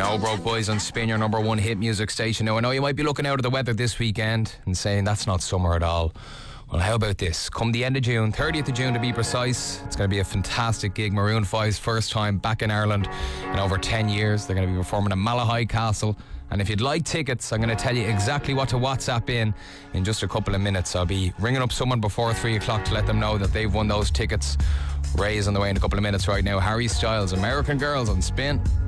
No Broke Boys on Spin, your number one hit music station. Now, I know you might be looking out at the weather this weekend and saying that's not summer at all. Well, how about this? Come the end of June, 30th of June to be precise, it's going to be a fantastic gig. Maroon 5's first time back in Ireland in over 10 years. They're going to be performing at Malahide Castle. And if you'd like tickets, I'm going to tell you exactly what to WhatsApp in just a couple of minutes. I'll be ringing up someone before 3 o'clock to let them know that they've won those tickets. Ray's on the way in a couple of minutes right now. Harry Styles, American Girls on Spin.